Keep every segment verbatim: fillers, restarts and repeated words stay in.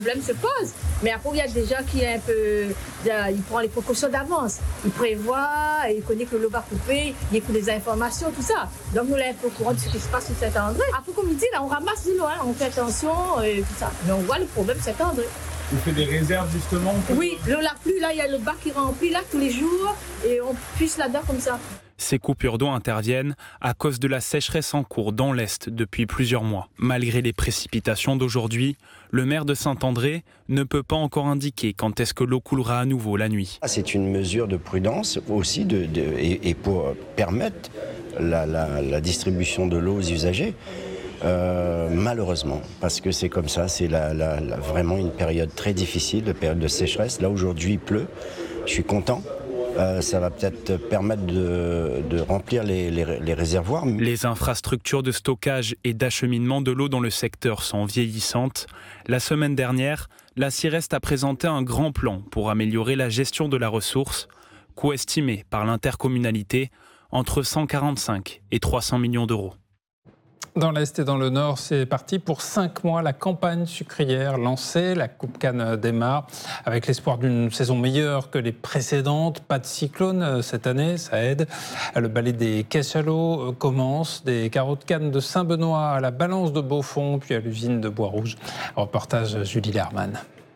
Le problème se pose, mais après il y a des gens qui est un peu, il prend les précautions d'avance, il prévoit, il connaît que l'eau va couper, il écoute les informations, tout ça. Donc nous, on est un peu au courant de ce qui se passe sur Saint-André. Après, comme il dit, là, on ramasse du loin, on fait attention et tout ça. Mais on voit le problème Saint-André. Vous faites des réserves justement pour... Oui, l'eau la pluie, là, il y a le bac qui remplit là tous les jours et on puisse là-dedans comme ça. Ces coupures d'eau interviennent à cause de la sécheresse en cours dans l'Est depuis plusieurs mois. Malgré les précipitations d'aujourd'hui, le maire de Saint-André ne peut pas encore indiquer quand est-ce que l'eau coulera à nouveau la nuit. C'est une mesure de prudence aussi de, de, et, et pour permettre la, la, la distribution de l'eau aux usagers. Euh, malheureusement, parce que c'est comme ça, c'est la, la, la, vraiment une période très difficile, une période de sécheresse. Là aujourd'hui il pleut, je suis content. Euh, ça va peut-être permettre de, de remplir les, les, les réservoirs. Les infrastructures de stockage et d'acheminement de l'eau dans le secteur sont vieillissantes. La semaine dernière, la CIREST a présenté un grand plan pour améliorer la gestion de la ressource, coût estimé par l'intercommunalité entre cent quarante-cinq et trois cents millions d'euros. Dans l'Est et dans le Nord, c'est parti pour cinq mois. La campagne sucrière lancée, la Coupe Cannes démarre avec l'espoir d'une saison meilleure que les précédentes. Pas de cyclone cette année, ça aide. Le balai des cachalots commence. Des carottes cannes de Saint-Benoît à la balance de Beaufort, puis à l'usine de Bois-Rouge. Reportage Julie Lerman.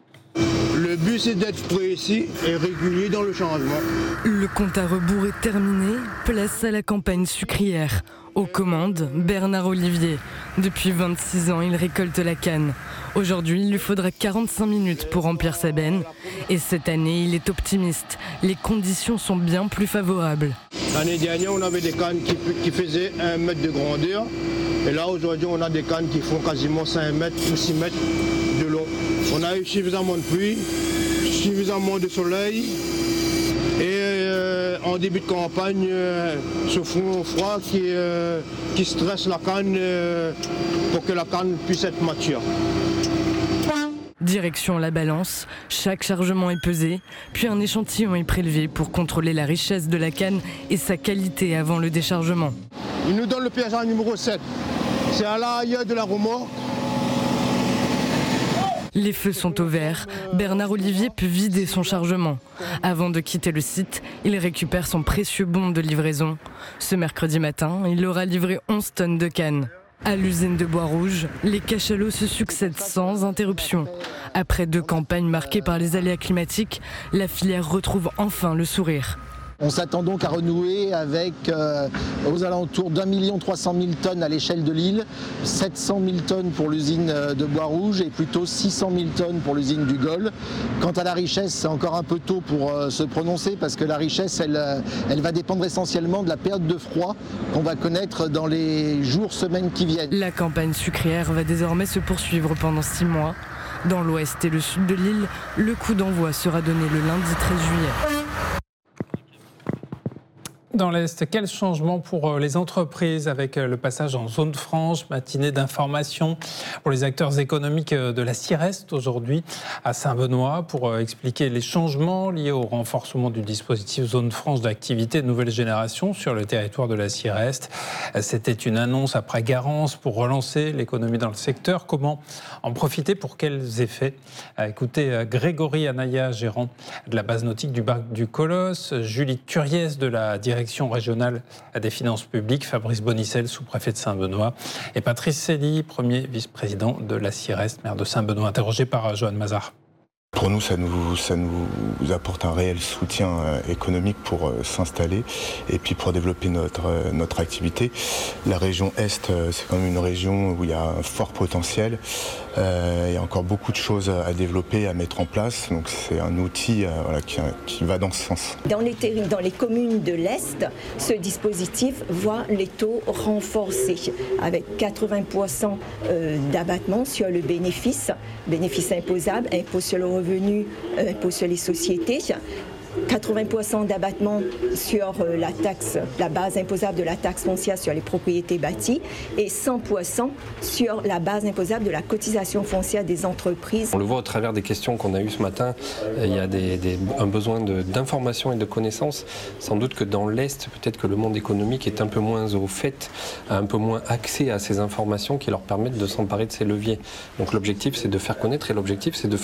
Le but, c'est d'être précis et régulier dans le changement. Le compte à rebours est terminé. Place à la campagne sucrière. Aux commandes, Bernard Olivier. Depuis vingt-six ans, il récolte la canne. Aujourd'hui, il lui faudra quarante-cinq minutes pour remplir sa benne. Et cette année, il est optimiste. Les conditions sont bien plus favorables. L'année dernière, on avait des cannes qui, qui faisaient un mètre de grandeur. Et là, aujourd'hui, on a des cannes qui font quasiment cinq mètres ou six mètres de long. On a eu suffisamment de pluie, suffisamment de soleil. Et euh, en début de campagne, euh, ce front froid qui, euh, qui stresse la canne euh, pour que la canne puisse être mature. Direction la balance, chaque chargement est pesé, puis un échantillon est prélevé pour contrôler la richesse de la canne et sa qualité avant le déchargement. Il nous donne le piège numéro sept, c'est à l'arrière de la remorque. Les feux sont au vert, Bernard Olivier peut vider son chargement. Avant de quitter le site, il récupère son précieux bon de livraison. Ce mercredi matin, il aura livré onze tonnes de canne. À l'usine de Bois-Rouge, les cachalots se succèdent sans interruption. Après deux campagnes marquées par les aléas climatiques, la filière retrouve enfin le sourire. On s'attend donc à renouer avec euh, aux alentours d'un million trois cent mille tonnes à l'échelle de l'île, sept cent mille tonnes pour l'usine de Bois-Rouge et plutôt six cent mille tonnes pour l'usine du Gol. Quant à la richesse, c'est encore un peu tôt pour euh, se prononcer parce que la richesse, elle, elle va dépendre essentiellement de la période de froid qu'on va connaître dans les jours, semaines qui viennent. La campagne sucrière va désormais se poursuivre pendant six mois. Dans l'ouest et le sud de l'île, le coup d'envoi sera donné le lundi treize juillet. Dans l'Est, quel changement pour les entreprises avec le passage en zone franche, matinée d'information pour les acteurs économiques de la CIREST aujourd'hui à Saint-Benoît pour expliquer les changements liés au renforcement du dispositif zone franche d'activité nouvelle génération sur le territoire de la CIREST. C'était une annonce après Garance pour relancer l'économie dans le secteur. Comment en profiter, pour quels effets? Écoutez Grégory Anaya, gérant de la base nautique du Bac du Colosse, Julie Turiès de la direction régionale des finances publiques, Fabrice Bonicel, sous-préfet de Saint-Benoît, et Patrice Célie, premier vice-président de la CIREST, maire de Saint-Benoît, interrogé par Johan Mazar. Pour nous, ça nous, ça nous apporte un réel soutien économique pour s'installer et puis pour développer notre, notre activité. La région Est, c'est quand même une région où il y a un fort potentiel. Euh, il y a encore beaucoup de choses à développer, à mettre en place. Donc c'est un outil euh, voilà, qui, qui va dans ce sens. Dans les, terri- dans les communes de l'Est, ce dispositif voit les taux renforcés avec quatre-vingts pour cent d'abattement sur le bénéfice, bénéfice imposable, impôt sur le revenu, impôt sur les sociétés. quatre-vingts pour cent d'abattement sur la taxe, la base imposable de la taxe foncière sur les propriétés bâties et cent pour cent sur la base imposable de la cotisation foncière des entreprises. On le voit au travers des questions qu'on a eues ce matin, il y a des, des, un besoin de, d'information et de connaissances. Sans doute que dans l'Est, peut-être que le monde économique est un peu moins au fait, a un peu moins accès à ces informations qui leur permettent de s'emparer de ces leviers. Donc l'objectif, c'est de faire connaître et l'objectif, c'est de